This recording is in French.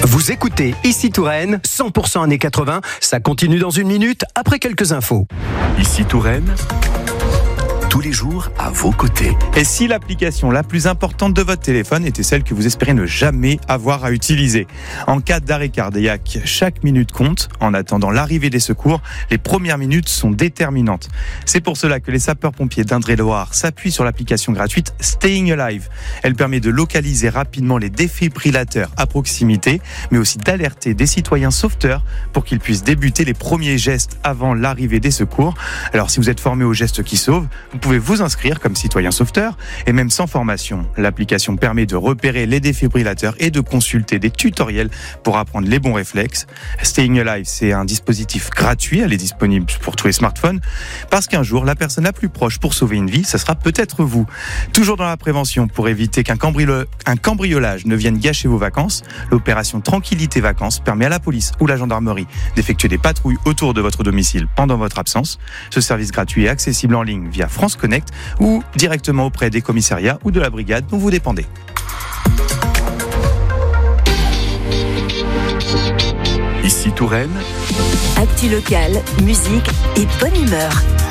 Vous écoutez Ici Touraine, 100% années 80. Ça continue dans une minute après quelques infos. Ici Touraine, tous les jours à vos côtés. Et si l'application la plus importante de votre téléphone était celle que vous espérez ne jamais avoir à utiliser? En cas d'arrêt cardiaque, chaque minute compte. En attendant l'arrivée des secours, les premières minutes sont déterminantes. C'est pour cela que les sapeurs-pompiers d'Indre-et-Loire s'appuient sur l'application gratuite Staying Alive. Elle permet de localiser rapidement les défibrillateurs à proximité, mais aussi d'alerter des citoyens sauveteurs pour qu'ils puissent débuter les premiers gestes avant l'arrivée des secours. Alors si vous êtes formé aux gestes qui sauvent, vous pouvez vous inscrire comme citoyen sauveteur et même sans formation. L'application permet de repérer les défibrillateurs et de consulter des tutoriels pour apprendre les bons réflexes. Staying Alive, c'est un dispositif gratuit, elle est disponible pour tous les smartphones parce qu'un jour, la personne la plus proche pour sauver une vie, ça sera peut-être vous. Toujours dans la prévention pour éviter qu'un cambriolage ne vienne gâcher vos vacances, l'opération Tranquillité Vacances permet à la police ou la gendarmerie d'effectuer des patrouilles autour de votre domicile pendant votre absence. Ce service gratuit est accessible en ligne via France Connect ou directement auprès des commissariats ou de la brigade dont vous dépendez. Ici Touraine, actu locale, musique et bonne humeur.